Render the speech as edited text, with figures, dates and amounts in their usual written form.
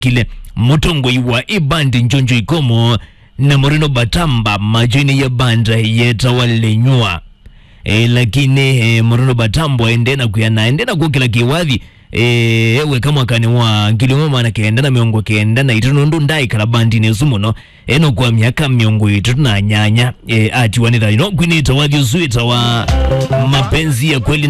kile mutongoi wa ibandi njonjo ikomo na Moreno Batamba majini ya banda yetawalenywa. Lakini Moreno Batambo endena kwa kila kiwadhi ewe kama kani wa ngilimo na keenda miongo keenda na itunundu ndai kalabandi nezumuno eno kwa miaka miongo itu na nyanya ati wanitha kwini tawadhi usuita wa mapenzi ya kweli